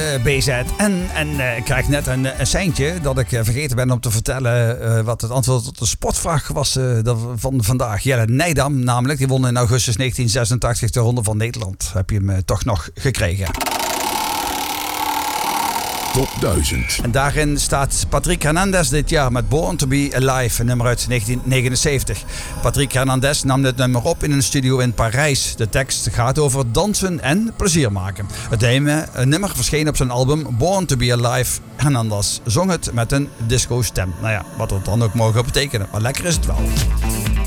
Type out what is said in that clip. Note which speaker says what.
Speaker 1: BZ. En ik krijg net een seintje dat ik vergeten ben om te vertellen wat het antwoord op de sportvraag was van vandaag. Jelle Nijdam namelijk, die won in augustus 1986 de Ronde van Nederland. Heb je hem toch nog gekregen?
Speaker 2: Top 1000.
Speaker 1: En daarin staat Patrick Hernandez dit jaar met Born to be Alive, een nummer uit 1979. Patrick Hernandez nam dit nummer op in een studio in Parijs. De tekst gaat over dansen en plezier maken. Het nummer verscheen op zijn album Born to be Alive. Hernandez zong het met een disco stem. Nou ja, wat het dan ook mogen betekenen. Maar lekker is het wel.